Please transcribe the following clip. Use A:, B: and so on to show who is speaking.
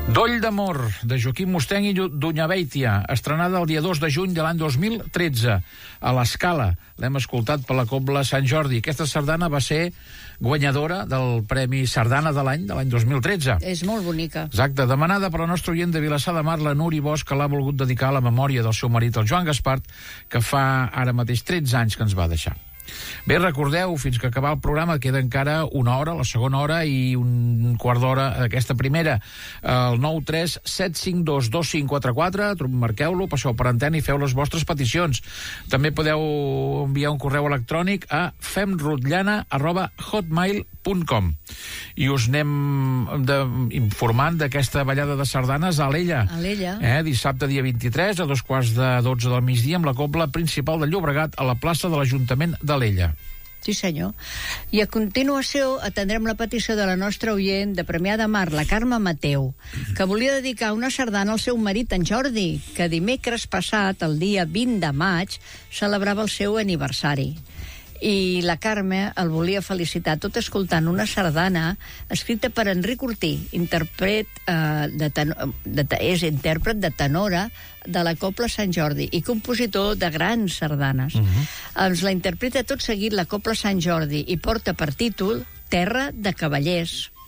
A: Doll d'amor, de Joaquim Musteny i Dunyabeitia, estrenada el dia 2 de juny de l'any 2013, a l'Escala. L'hem escoltat per la Cobla Sant Jordi. Aquesta sardana va ser guanyadora del Premi Sardana de l'any 2013.
B: És molt bonica.
A: Exacte, demanada per la nostra oient de Vilassar de Mar, la Nuri Bosch, que l'ha volgut dedicar a la memòria del seu marit, el Joan Gaspart, que fa ara mateix 13 anys que ens va deixar. Bé, recordeu, fins que acabar el programa queda encara una hora, la segona hora i un quart d'hora d'aquesta primera. El 937522544, marqueu-lo, passeu per antena i feu les vostres peticions. També podeu enviar un correu electrònic a femrotllana@hotmail.com. I us anem informant d'aquesta ballada de sardanes a Alella. Dissabte, dia 23, a 2:15 del migdia, amb la cobla principal de Llobregat a la plaça de l'Ajuntament d'Alella.
B: Sí, senyor. I a continuació atendrem la petició de la nostra oient de Premià de Mar, la Carme Mateu, que volia dedicar una sardana al seu marit, en Jordi, que dimecres passat, el dia 20 de maig, celebrava el seu aniversari. I la Carme el volia felicitar tot escoltant una sardana escrita per Enric Ortí, intèrpret de tenora de la Cobla Sant Jordi i compositor de grans sardanes. Ens la interpreta tot seguit la Cobla Sant Jordi i porta per títol Terra de Cavallers.